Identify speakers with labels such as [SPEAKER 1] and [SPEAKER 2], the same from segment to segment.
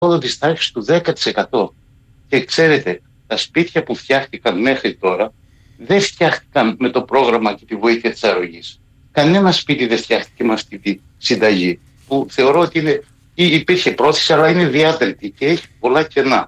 [SPEAKER 1] της τάξης του 10%. Και ξέρετε, τα σπίτια που φτιάχτηκαν μέχρι τώρα δεν φτιάχτηκαν με το πρόγραμμα και τη βοήθεια της αρρωγής. Κανένα σπίτι δεν φτιάχτηκε με αυτή τη συνταγή, που θεωρώ ότι υπήρχε πρόθεση, αλλά είναι διάτρητη και έχει πολλά κενά.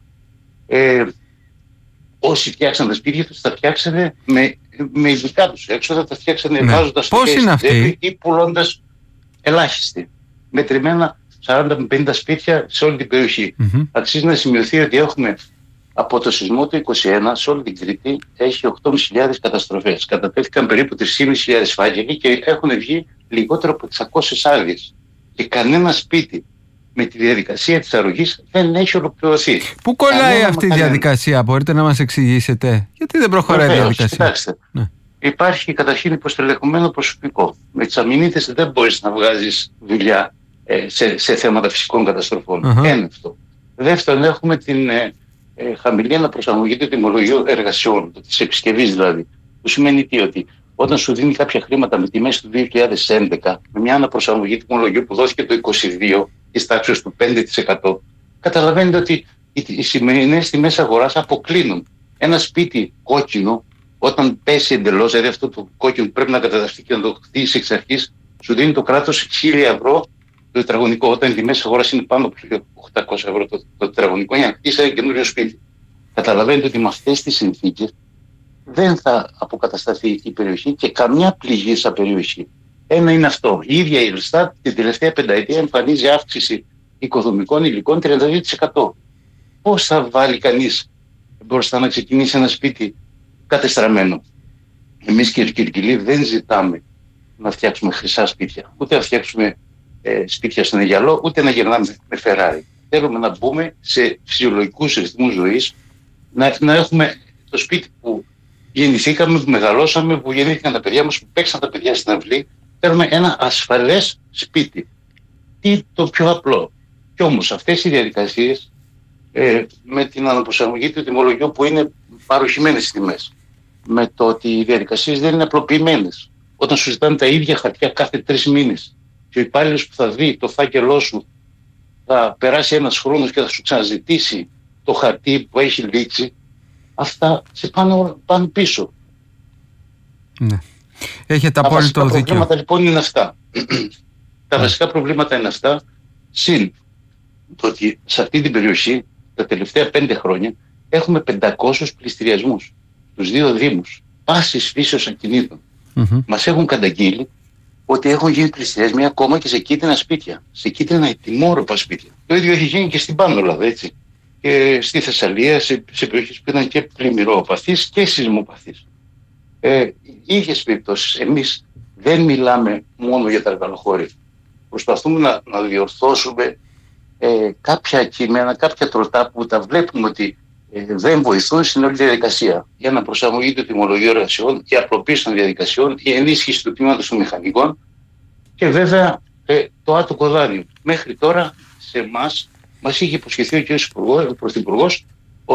[SPEAKER 1] Όσοι φτιάξαν τα σπίτια τους, τα φτιάξανε με ειδικά τους έξοδα, τα φτιάξανε βάζοντας το κέι ή πουλώντας ελάχιστη. Μετρημένα 40 με 50 σπίτια σε όλη την περιοχή. Αξίζει να σημειωθεί ότι έχουμε από το σεισμό του 2021 σε όλη την Κρήτη έχει 8.500 καταστροφές. Κατατέθηκαν περίπου 3.500 φάκελοι και έχουν βγει λιγότερο από 600 άδειες. Και κανένα σπίτι με τη διαδικασία της αρρωγής δεν έχει ολοκληρωθεί.
[SPEAKER 2] Πού κολλάει αυτή η διαδικασία, μπορείτε να μας εξηγήσετε? Γιατί δεν προχωράει η διαδικασία?
[SPEAKER 1] Κοιτάξτε, υπάρχει καταρχήν υποστελεχωμένο προσωπικό. Με τις αμηνίτες δεν μπορείς να βγάζεις δουλειά σε θέματα φυσικών καταστροφών. Ένα αυτό. Δεύτερον, έχουμε την χαμηλή αναπροσαρμογή του τιμολογίου εργασιών, της επισκευής δηλαδή. Που σημαίνει ότι όταν σου δίνει κάποια χρήματα με τιμές του 2011, με μια αναπροσαρμογή τιμολογίου που δόθηκε το 2022, της τάξης του 5%, καταλαβαίνετε ότι οι σημερινές τιμές αγοράς αποκλίνουν. Ένα σπίτι κόκκινο, όταν πέσει εντελώς, δηλαδή αυτό το κόκκινο πρέπει να καταδαφτεί και να το χτίσει εξ αρχής, σου δίνει το κράτος 1.000 ευρώ το τετραγωνικό, όταν οι τιμές αγοράς είναι πάνω από 800 ευρώ το τετραγωνικό, για να χτίσει ένα καινούριο σπίτι. Καταλαβαίνετε ότι με αυτές τις συνθήκες δεν θα αποκατασταθεί η περιοχή και καμιά πληγή στα περιοχή. Ένα είναι αυτό. Η ίδια η Ελστάτ την τελευταία πενταετία εμφανίζει αύξηση οικοδομικών υλικών 32%. Πώς θα βάλει κανείς μπροστά να ξεκινήσει ένα σπίτι κατεστραμμένο? Εμείς και οι Κυρκυλοί δεν ζητάμε να φτιάξουμε χρυσά σπίτια, ούτε να φτιάξουμε σπίτια στον Αιγιαλό, ούτε να γυρνάμε με Φεράρι. Θέλουμε να μπούμε σε φυσιολογικούς ρυθμούς ζωής, να έχουμε το σπίτι που γεννηθήκαμε, που μεγαλώσαμε, που γεννήθηκαν τα παιδιά μας, που παίξαν τα παιδιά στην αυλή. Θέλουμε ένα ασφαλές σπίτι. Τι το πιο απλό. Κι όμως αυτές οι διαδικασίες με την αναπροσαρμογή του τιμολογίου που είναι παροχημένες τιμές, με το ότι οι διαδικασίες δεν είναι απλοποιημένες, όταν σου ζητάνε τα ίδια χαρτιά κάθε 3 μήνες και ο υπάλληλος που θα δει το φάκελό σου θα περάσει ένας χρόνος και θα σου ξαναζητήσει το χαρτί που έχει λήξει, αυτά σε πάνε πίσω.
[SPEAKER 2] Ναι. Έχετε απόλυτο δίκιο.
[SPEAKER 1] Τα προβλήματα λοιπόν είναι αυτά. Τα βασικά προβλήματα είναι αυτά, συν το ότι σε αυτή την περιοχή τα τελευταία 5 χρόνια έχουμε 500 πληστηριασμούς στους 2 δήμους, πάσης φύσεως ακινήτων. Μας έχουν καταγγείλει ότι έχουν γίνει πληστηριασμοί ακόμα και σε κίτρινα σπίτια, σε κίτρινα ετοιμόρροπα σπίτια. Το ίδιο έχει γίνει και στην Πάνδολα, έτσι. Και στη Θεσσαλία, σε περιοχές που ήταν και πλημμυροπαθείς και σεισμοπαθείς. Ίδιες περιπτώσεις. Εμείς δεν μιλάμε μόνο για τα εργαλοχώρια. Προσπαθούμε να διορθώσουμε κάποια κείμενα, κάποια τροτά που τα βλέπουμε ότι δεν βοηθούν στην όλη διαδικασία. Η αναπροσαρμογή του τιμολογίου εργασιών, η απλοποίηση των διαδικασιών, η ενίσχυση του τμήματος των μηχανικών και βέβαια το άτοκο δάνειο. Μέχρι τώρα σε εμάς μας είχε υποσχεθεί ο κ. Πρωθυπουργός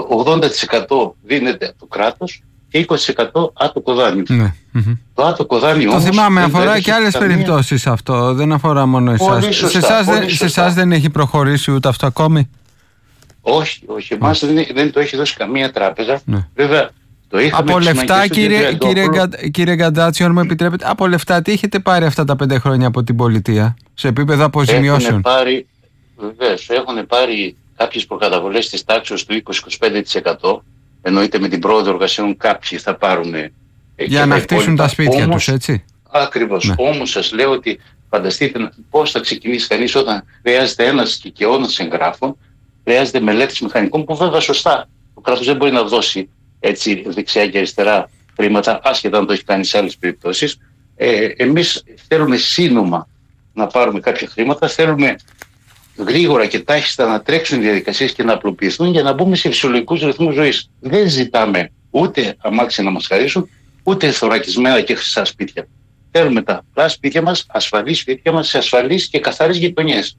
[SPEAKER 1] 80% δίνεται από το κράτος και 20% άτοκο δάνειο. Ναι. Το άτοκο δάνειο όμως... Το
[SPEAKER 2] θυμάμαι, αφορά και άλλες περιπτώσεις αυτό, δεν αφορά μόνο εσάς. Σε εσάς δεν έχει προχωρήσει ούτε αυτό ακόμη?
[SPEAKER 1] Όχι, εμάς δεν το έχει δώσει καμία τράπεζα. Ναι. Βέβαια, το είχαμε
[SPEAKER 2] από λεφτά, κύριε Γκαντάτσιο, αν μου επιτρέπετε, από λεφτά τι έχετε πάρει αυτά τα 5 χρόνια από την πολιτεία, σε επίπεδο αποζημιώσεων?
[SPEAKER 1] Βεβαίως, έχουν πάρει κάποιες προκαταβολές της τάξης του 20-25%, εννοείται με την πρόοδο εργασιών κάποιοι θα πάρουν
[SPEAKER 2] για να χτίσουν τα σπίτια τους, έτσι.
[SPEAKER 1] Ακριβώς. Ναι. Όμως σας λέω ότι φανταστείτε πώς θα ξεκινήσει κανείς όταν χρειάζεται ένας κικαιώνας εγγράφων, χρειάζεται μελέτης μηχανικών που βέβαια σωστά ο κράτος δεν μπορεί να δώσει έτσι δεξιά και αριστερά χρήματα, άσχετα αν το έχει κάνει σε άλλες περιπτώσεις. Εμείς θέλουμε σύνομα να πάρουμε κάποια χρήματα, θέλουμε γρήγορα και τάχιστα να τρέξουν οι διαδικασίες και να απλοποιηθούν για να μπούμε σε φυσιολογικούς ρυθμούς ζωής. Δεν ζητάμε ούτε αμάξια να μας χαρίσουν, ούτε θωρακισμένα και χρυσά σπίτια. Θέλουμε τα απλά σπίτια μας, ασφαλείς σπίτια μας, σε ασφαλείς και καθαρές γειτονιές.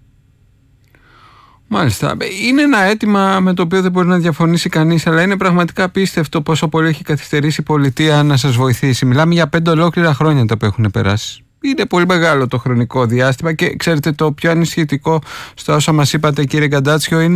[SPEAKER 2] Μάλιστα. Είναι ένα αίτημα με το οποίο δεν μπορεί να διαφωνήσει κανείς, αλλά είναι πραγματικά απίστευτο πόσο πολύ έχει καθυστερήσει η πολιτεία να σας βοηθήσει. Μιλάμε για 5 ολόκληρα χρόνια τα που έχουν περάσει. είναι πολύ μεγάλο το χρονικό διάστημα και ξέρετε το πιο ανησυχητικό στα όσα μας είπατε κύριε Γκαντάτσιο είναι